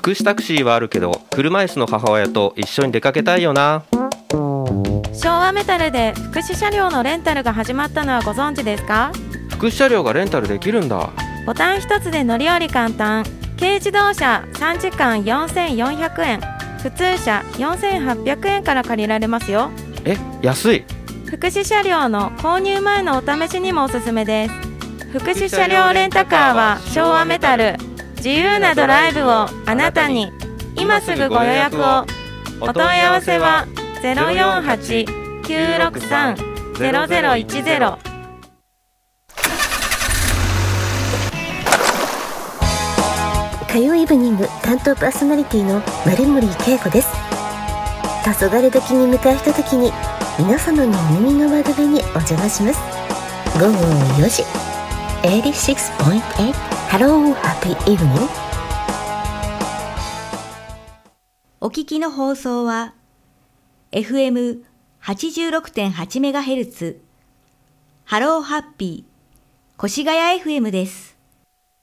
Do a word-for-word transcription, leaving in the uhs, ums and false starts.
福祉タクシーはあるけど車椅子の母親と一緒に出かけたいよな。 昭和メタルで福祉車両のレンタルが始まったのはご存知ですか？ 福祉車両がレンタルできるんだ。 ボタン一つで乗り降り簡単。軽自動車さんじかんよんせんよんひゃくえん、普通車よんせんはっぴゃくえんから借りられますよ。 え、安い。 福祉車両の購入前のお試しにもおすすめです。福祉車両レンタカーは昭和メタル。自由なドライブをあなたに。今すぐご予約を。お問い合わせは ゼロよんはち きゅうろくさん ゼロゼロいちゼロ。 火曜イブニング担当パーソナリティの丸森恵子です。黄昏時に向かうひとときに皆様の耳の窓辺にお邪魔します。ごごよじ はちじゅうろくてんはち Hello Happy Evening。 お聞きの放送は エフエムはちじゅうろくてんはちメガヘルツ Hello Happy 越谷 エフエム です。